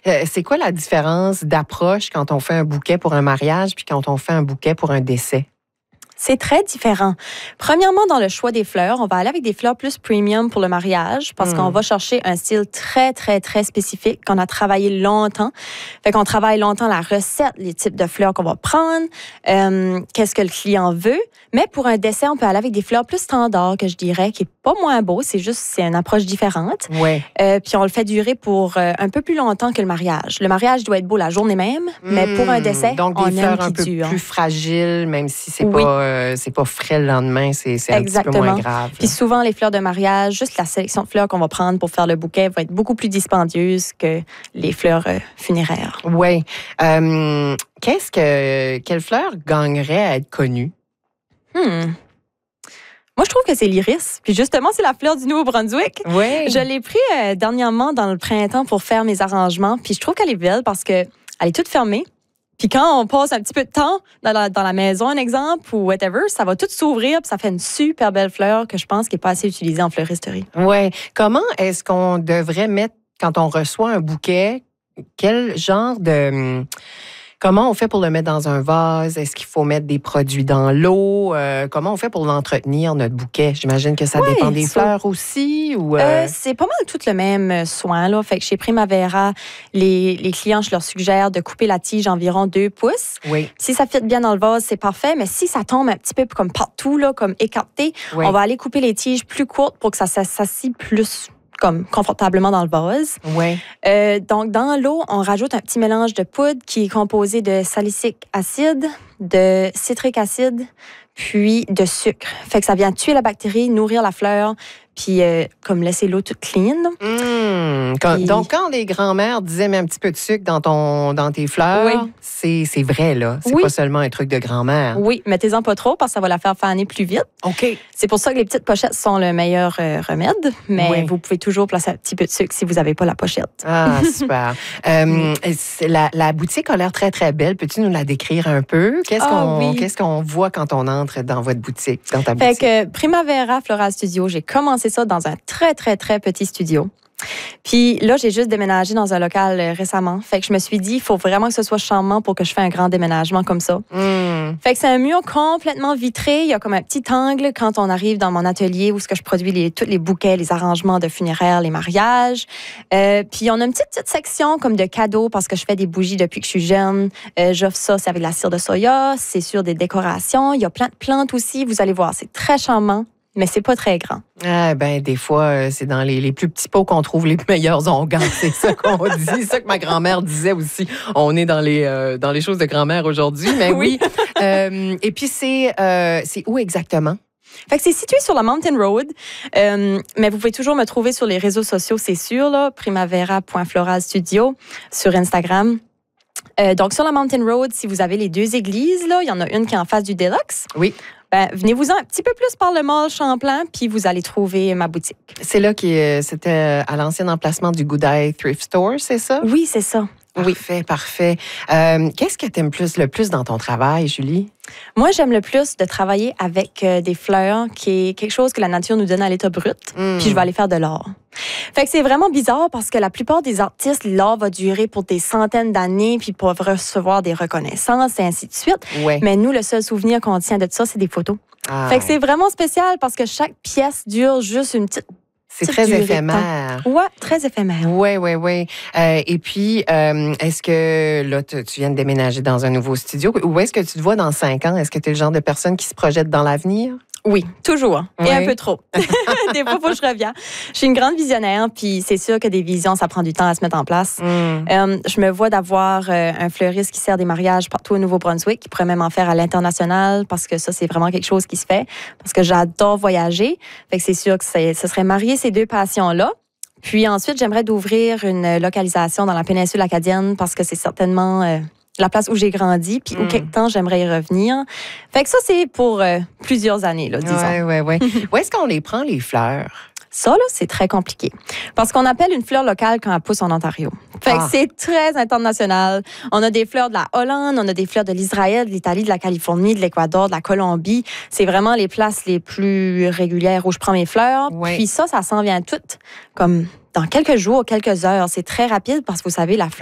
C'est quoi la différence d'approche quand on fait un bouquet pour un mariage puis quand on fait un bouquet pour un décès? C'est très différent. Premièrement, dans le choix des fleurs, on va aller avec des fleurs plus premium pour le mariage parce qu'on va chercher un style très, très, très spécifique qu'on a travaillé longtemps. Fait qu'on travaille longtemps la recette, les types de fleurs qu'on va prendre, qu'est-ce que le client veut. Mais pour un décès, on peut aller avec des fleurs plus standards, que je dirais, qui est pas moins beau, c'est une approche différente. Ouais. Puis on le fait durer pour un peu plus longtemps que le mariage. Le mariage doit être beau la journée même, mais pour un décès, donc on des fleurs aime un qu'il peu dure. plus fragiles, même si c'est Oui. c'est pas frais le lendemain, c'est un petit peu moins grave. Puis souvent, les fleurs de mariage, juste la sélection de fleurs qu'on va prendre pour faire le bouquet va être beaucoup plus dispendieuse que les fleurs funéraires. Oui. Quelle fleur gagnerait à être connue? Moi, je trouve que c'est l'iris. Puis justement, c'est la fleur du Nouveau-Brunswick. Oui. Je l'ai pris dernièrement dans le printemps pour faire mes arrangements. Puis je trouve qu'elle est belle parce qu'elle est toute fermée. Puis quand on passe un petit peu de temps dans la maison, un exemple, ou whatever, ça va tout s'ouvrir, puis ça fait une super belle fleur que je pense qui n'est pas assez utilisée en fleuristerie. Oui. Comment est-ce qu'on devrait mettre, quand on reçoit un bouquet, quel genre de... Comment on fait pour le mettre dans un vase? Est-ce qu'il faut mettre des produits dans l'eau? Comment on fait pour l'entretenir, notre bouquet? J'imagine que ça dépend des fleurs aussi? Ou c'est pas mal tout le même soin. Là. Fait que chez Primavera, les clients, je leur suggère de couper la tige environ 2 pouces. Oui. Si ça fit bien dans le vase, c'est parfait. Mais si ça tombe un petit peu comme partout, là, comme écarté, oui. on va aller couper les tiges plus courtes pour que ça s'assie plus comme confortablement dans le vase. Oui. Donc, dans l'eau, on rajoute un petit mélange de poudre qui est composé de salicylique acide, de citrique acide, puis de sucre. Fait que ça vient tuer la bactérie, nourrir la fleur, puis comme laisser l'eau toute clean. Donc, quand les grands-mères disaient mets un petit peu de sucre dans tes fleurs, c'est vrai, là. C'est pas seulement un truc de grand-mère. Oui, mettez-en pas trop parce que ça va la faire faner plus vite. OK. C'est pour ça que les petites pochettes sont le meilleur remède, mais vous pouvez toujours placer un petit peu de sucre si vous n'avez pas la pochette. Ah, super. La boutique a l'air très, très belle. Peux-tu nous la décrire un peu? Qu'est-ce qu'on voit quand on entre dans votre boutique, dans ta boutique? Fait que Primavera Floral Studio, j'ai commencé ça dans un très, très, très petit studio. Puis là, j'ai juste déménagé dans un local récemment. Fait que je me suis dit, il faut vraiment que ce soit charmant pour que je fasse un grand déménagement comme ça. Fait que c'est un mur complètement vitré. Il y a comme un petit angle quand on arrive dans mon atelier où je produis tous les bouquets, les arrangements de funéraires, les mariages. Puis on a une petite section comme de cadeaux parce que je fais des bougies depuis que je suis jeune. J'offre ça, c'est avec la cire de soya. C'est sur des décorations. Il y a plein de plantes aussi. Vous allez voir, c'est très charmant. Mais c'est pas très grand. Ah, des fois, c'est dans les plus petits pots qu'on trouve les meilleurs onguents. C'est ça qu'on dit. C'est ça que ma grand-mère disait aussi. On est dans les choses de grand-mère aujourd'hui. Mais oui. Et puis, c'est où exactement? Fait que c'est situé sur la Mountain Road. Mais vous pouvez toujours me trouver sur les réseaux sociaux, c'est sûr, là. Primavera.floralstudio sur Instagram. Donc, sur la Mountain Road, si vous avez les 2 églises, là, il y en a une qui est en face du Deluxe. Oui. Venez-vous-en un petit peu plus par le mall Champlain, puis vous allez trouver ma boutique. C'est là c'était à l'ancien emplacement du Goudaï Thrift Store, c'est ça? Oui, c'est ça. Parfait. Qu'est-ce que tu aimes le plus dans ton travail, Julie? Moi, j'aime le plus de travailler avec des fleurs, qui est quelque chose que la nature nous donne à l'état brut, puis je vais aller faire de l'art. Fait que c'est vraiment bizarre parce que la plupart des artistes, l'art va durer pour des centaines d'années, puis peuvent recevoir des reconnaissances et ainsi de suite. Ouais. Mais nous, le seul souvenir qu'on tient de ça, c'est des photos. Fait que c'est vraiment spécial parce que chaque pièce dure juste une petite... C'est très éphémère. Oui, très éphémère. Oui. Et puis, est-ce que là, tu viens de déménager dans un nouveau studio? Où est-ce que tu te vois dans 5 ans? Est-ce que tu es le genre de personne qui se projette dans l'avenir? Oui, toujours. Et un peu trop. Des fois, il faut que je revienne. Je suis une grande visionnaire, puis c'est sûr que des visions, ça prend du temps à se mettre en place. Je me vois d'avoir un fleuriste qui sert des mariages partout au Nouveau-Brunswick, qui pourrait même en faire à l'international, parce que ça, c'est vraiment quelque chose qui se fait, parce que j'adore voyager. Fait que c'est sûr que ce serait marier ces 2 passions-là. Puis ensuite, j'aimerais d'ouvrir une localisation dans la péninsule acadienne, parce que c'est certainement... la place où j'ai grandi, puis où quelque temps j'aimerais y revenir. Fait que ça, c'est pour plusieurs années, là, disons. Oui. Où est-ce qu'on les prend, les fleurs? Ça, là, c'est très compliqué. Parce qu'on appelle une fleur locale quand elle pousse en Ontario. Fait que c'est très international. On a des fleurs de la Hollande, on a des fleurs de l'Israël, de l'Italie, de la Californie, de l'Équateur, de la Colombie. C'est vraiment les places les plus régulières où je prends mes fleurs. Ouais. Puis ça s'en vient tout comme dans quelques jours, quelques heures. C'est très rapide parce que vous savez, la fleur